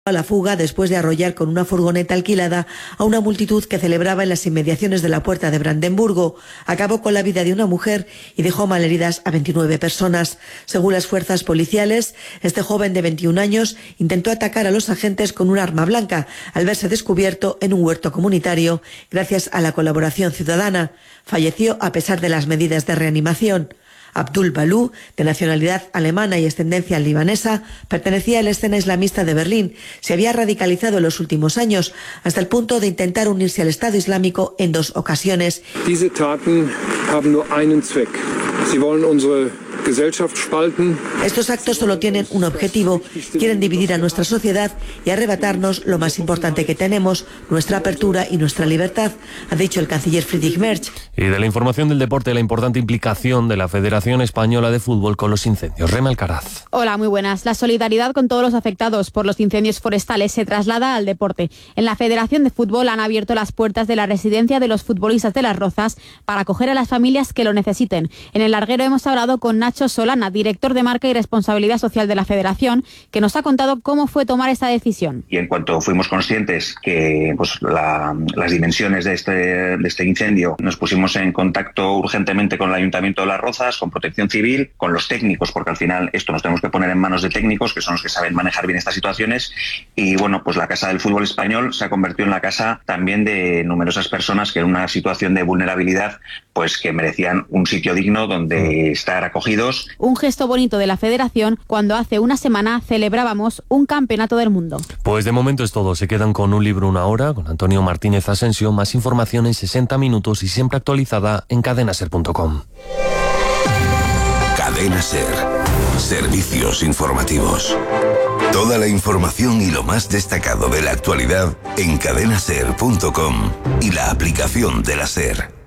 a la fuga después de arrollar con una furgoneta alquilada a una multitud que celebraba en las inmediaciones de la Puerta de Brandenburgo. Acabó con la vida de una mujer y dejó malheridas a 29 personas. Según las fuerzas policiales, este joven de 21 años intentó atacar a los agentes con un arma blanca al verse descubierto en un huerto comunitario. Gracias a la colaboración ciudadana, falleció a pesar de las medidas de reanimación. Abdul Balú, de nacionalidad alemana y ascendencia libanesa, pertenecía a la escena islamista de Berlín. Se había radicalizado en los últimos años, hasta el punto de intentar unirse al Estado Islámico en 2 ocasiones. Diese Taten haben nur einen Zweck. Sie wollen unsere Gesellschaft spalten. Estos actos solo tienen un objetivo: quieren dividir a nuestra sociedad y arrebatarnos lo más importante que tenemos, nuestra apertura y nuestra libertad, ha dicho el canciller Friedrich Merz. Y de la información del deporte, la importante implicación de la Federación Española de Fútbol con los incendios. Rema Alcaraz. Hola, muy buenas. La solidaridad con todos los afectados por los incendios forestales se traslada al deporte. En la Federación de Fútbol han abierto las puertas de la residencia de los futbolistas de Las Rozas para acoger a las familias que lo necesiten. En el larguero hemos hablado con Nacho Solana, director de Marca y Responsabilidad Social de la Federación, que nos ha contado cómo fue tomar esta decisión. Y en cuanto fuimos conscientes que las dimensiones de este incendio, nos pusimos en contacto urgentemente con el Ayuntamiento de Las Rozas, con Protección Civil, con los técnicos, porque al final esto nos tenemos que poner en manos de técnicos, que son los que saben manejar bien estas situaciones. Y bueno, pues la Casa del Fútbol Español se ha convertido en la casa también de numerosas personas que en una situación de vulnerabilidad, pues que merecían un sitio digno donde estar acogidos. Un gesto bonito de la Federación cuando hace una semana celebrábamos un campeonato del mundo. Pues de momento es todo. Se quedan con Un libro, una hora, con Antonio Martínez Asensio. Más información en 60 minutos y siempre actualizada en cadenaser.com. Cadena Ser. Servicios informativos. Toda la información y lo más destacado de la actualidad en cadenaser.com y la aplicación de la Ser.